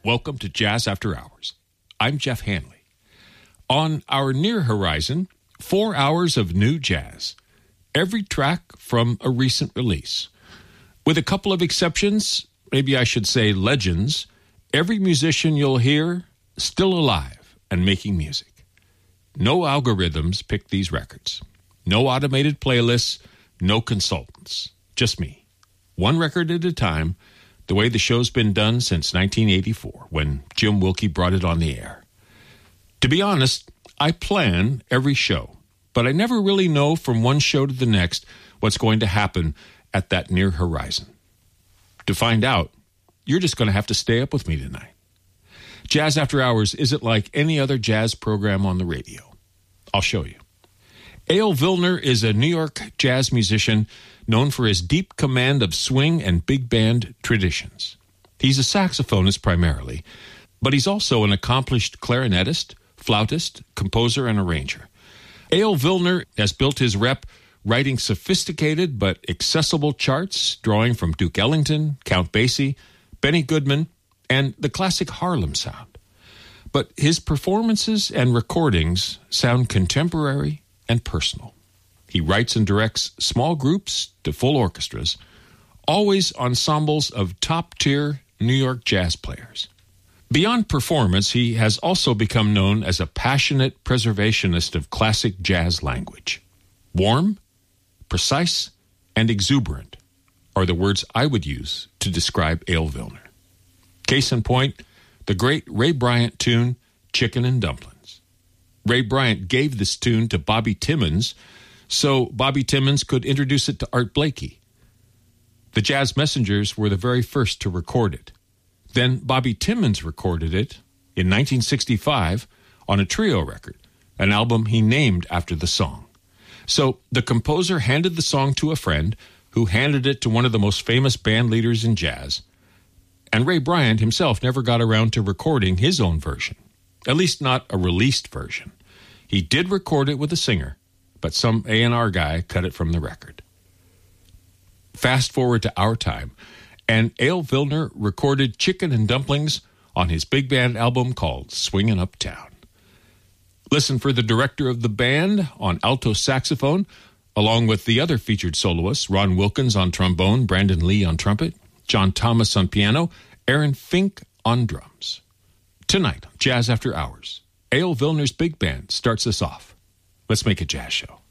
Welcome to Jazz After Hours. I'm Jeff Hanley. On our near horizon, 4 hours of new jazz. Every track from a recent release. With a couple of exceptions, maybe I should say legends, every musician you'll hear still alive and making music. No algorithms pick these records. No automated playlists, no consultants. Just me. One record at a time, the way the show's been done since 1984, when Jim Wilkie brought it on the air. To be honest, I plan every show, but I never really know from one show to the next what's going to happen at that near horizon. To find out, you're just going to have to stay up with me tonight. Jazz After Hours isn't like any other jazz program on the radio. I'll show you. Eyal Vilner is a New York jazz musician known for his deep command of swing and big band traditions. He's a saxophonist primarily, but he's also an accomplished clarinetist, flautist, composer, and arranger. Eyal Vilner has built his rep writing sophisticated but accessible charts, drawing from Duke Ellington, Count Basie, Benny Goodman, and the classic Harlem sound. But his performances and recordings sound contemporary and personal. He writes and directs small groups to full orchestras, always ensembles of top-tier New York jazz players. Beyond performance, he has also become known as a passionate preservationist of classic jazz language. Warm, precise, and exuberant are the words I would use to describe Eyal Vilner. Case in point, the great Ray Bryant tune, Chicken and Dumplings. Ray Bryant gave this tune to Bobby Timmons so Bobby Timmons could introduce it to Art Blakey. The Jazz Messengers were the very first to record it. Then Bobby Timmons recorded it in 1965 on a trio record, an album he named after the song. So the composer handed the song to a friend who handed it to one of the most famous band leaders in jazz. And Ray Bryant himself never got around to recording his own version, at least not a released version. He did record it with a singer, but some A&R guy cut it from the record. Fast forward to our time, and Eyal Vilner recorded Chicken and Dumplings on his big band album called Swingin' Uptown. Listen for the director of the band on alto saxophone, along with the other featured soloists, Ron Wilkins on trombone, Brandon Lee on trumpet, John Thomas on piano, Aaron Fink on drums. Tonight, Jazz After Hours, Eyal Vilner's big band starts us off. Let's make a jazz show.